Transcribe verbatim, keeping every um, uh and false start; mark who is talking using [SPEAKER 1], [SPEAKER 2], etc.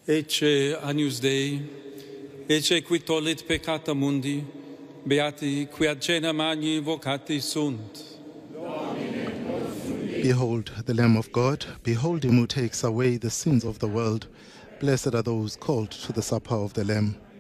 [SPEAKER 1] Ecce Agnus Dei, ecce qui tollit peccata mundi, beati qui ad cena magni vocati sunt.
[SPEAKER 2] Behold the Lamb of God, behold him who takes away the sins of the world. Blessed are those called to the supper of the Lamb.